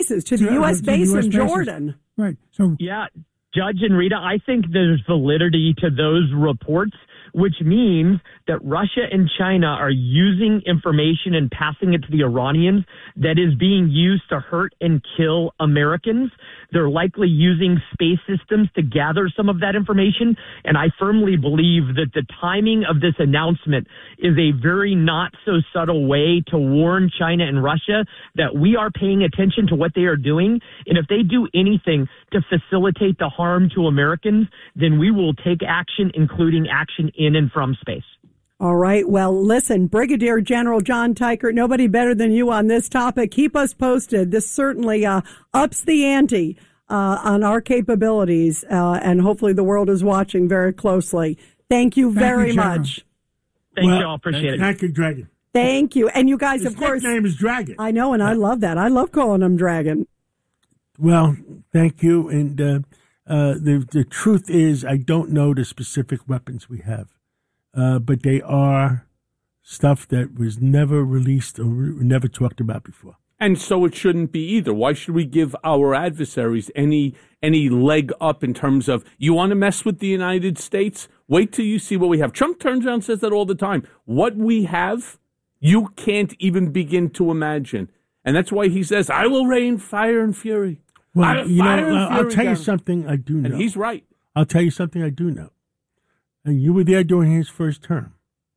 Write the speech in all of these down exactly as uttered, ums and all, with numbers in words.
bases, to the to, U S uh, to base U S in bases. Jordan. Right. So Yeah, Judge and Rita, I think there's validity to those reports, which means that Russia and China are using information and passing it to the Iranians that is being used to hurt and kill Americans. They're likely using space systems to gather some of that information. And I firmly believe that the timing of this announcement is a very not so subtle way to warn China and Russia that we are paying attention to what they are doing. And if they do anything to facilitate the harm to Americans, then we will take action, including action in and from space. All right. Well, listen, Brigadier General John Teichert, nobody better than you on this topic. Keep us posted. This certainly uh, ups the ante uh, on our capabilities, uh, and hopefully the world is watching very closely. Thank you very Thank you, much. Thank well, you all. Appreciate it. Thank you, Dragon. Thank you. And you guys, His of course. name is Dragon. I know, and I love that. I love calling him Dragon. Well, thank you. And uh, uh, the the truth is, I don't know the specific weapons we have. Uh, but they are stuff that was never released or re- never talked about before. And so it shouldn't be either. Why should we give our adversaries any any leg up in terms of, you want to mess with the United States? Wait till you see what we have. Trump turns around and says that all the time. What we have, you can't even begin to imagine. And that's why he says, I will rain fire and fury. Well, you know, uh, I'll tell you down. something I do know. And he's right. I'll tell you something I do know. And you were there during his first term.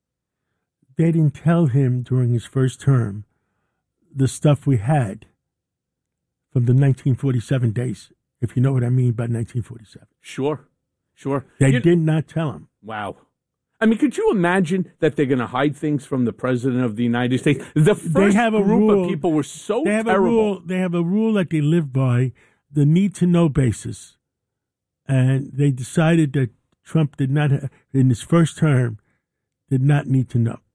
They didn't tell him during his first term the stuff we had from the nineteen forty-seven days, if you know what I mean by nineteen forty-seven. Sure, sure. They You- did not tell him. Wow. I mean, could you imagine that they're going to hide things from the President of the United States? The first They have a group rule. of people were so They have terrible. a rule. They have a rule that they live by, the need to know basis, and they decided that Trump did not, ha- in his first term, did not need to know.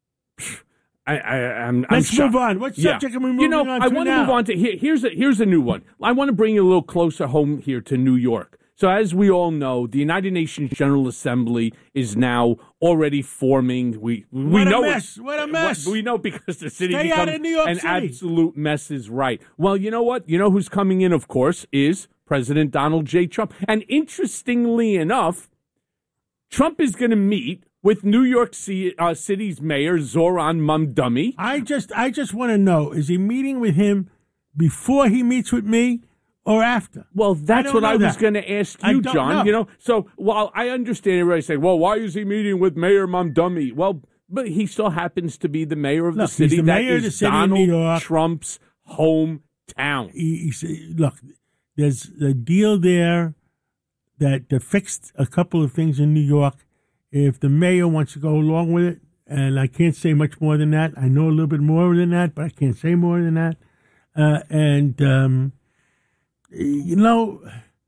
I, I, I'm, Let's I'm move shocked. on. What Yeah. subject are we moving You know, on I to want to now? move on to here, here's a here's a new one. I want to bring you a little closer home here to New York. So as we all know, the United Nations General Assembly is now already forming. We we What a know mess. it. What a mess. We know because the city Stay becomes out of New York an City. absolute mess is right. Well, you know what? You know who's coming in, of course, is President Donald J. Trump. And interestingly enough, Trump is going to meet with New York C- uh, City's Mayor Zoran Mamdani. I just, I just want to know: is he meeting with him before he meets with me, or after? Well, that's don't what I know was that. going to ask I you, don't John. know. You know, so while I understand everybody saying, "Well, why is he meeting with Mayor Mamdani?" Well, but he still happens to be the mayor of Look, the city he's the that mayor of is the city of Donald New York. Trump's hometown. He, he said, "Look, there's a deal there that uh, fixed a couple of things in New York. If the mayor wants to go along with it, and I can't say much more than that. I know a little bit more than that, but I can't say more than that. Uh, and um, you know,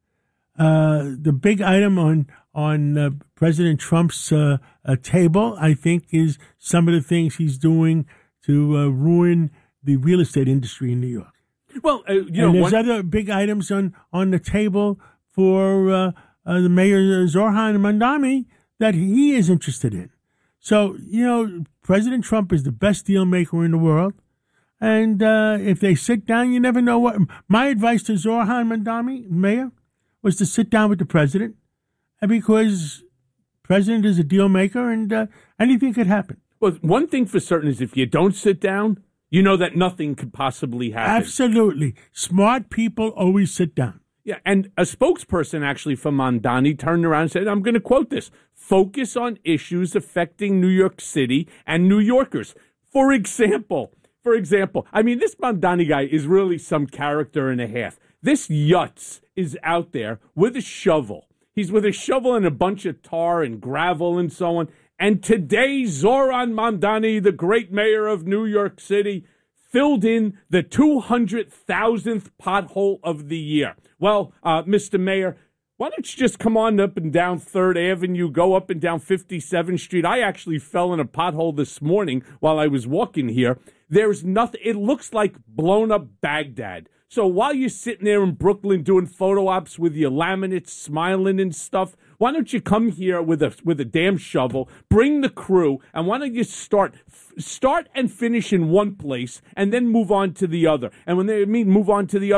uh, the big item on on uh, President Trump's uh, uh, table, I think, is some of the things he's doing to uh, ruin the real estate industry in New York. Well, uh, you And know, there's one, other big items on, on the table for uh, uh, the mayor, Zoran Mamdani, that he is interested in. So, you know, President Trump is the best deal maker in the world. And uh, if they sit down, you never know what. My advice to Zoran Mamdani, mayor, was to sit down with the president, because president is a deal maker, and uh, anything could happen. well, one thing for certain is if you don't sit down, you know that nothing could possibly happen. Absolutely. Smart people always sit down. Yeah, and a spokesperson actually from Mamdani turned around and said, I'm going to quote this, focus on issues affecting New York City and New Yorkers. For example, for example, I mean, this Mamdani guy is really some character and a half. This Yutz is out there with a shovel. He's with a shovel and a bunch of tar and gravel and so on. And today, Zoran Mamdani, the great mayor of New York City, filled in the two hundred thousandth pothole of the year. Well, uh, Mister Mayor, why don't you just come on up and down Third Avenue, go up and down fifty-seventh Street. I actually fell in a pothole this morning while I was walking here. There's nothing. It looks like blown up Baghdad. So while you're sitting there in Brooklyn doing photo ops with your laminates, smiling and stuff, Why don't you come here with a with a damn shovel, bring the crew, and why don't you start f- start and finish in one place, and then move on to the other? And when they mean move on to the other,